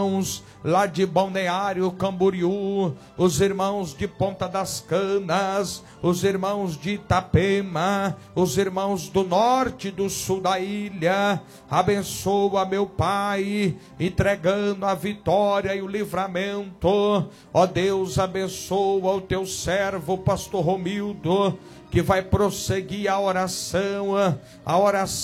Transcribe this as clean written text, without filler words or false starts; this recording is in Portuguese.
lá de Balneário Camboriú, os irmãos de Ponta das Canas, os irmãos de Itapema, os irmãos do norte e do sul da ilha. Abençoa, meu Pai, entregando a vitória e o livramento. Ó Deus, abençoa o teu servo, pastor Romildo, que vai prosseguir a oração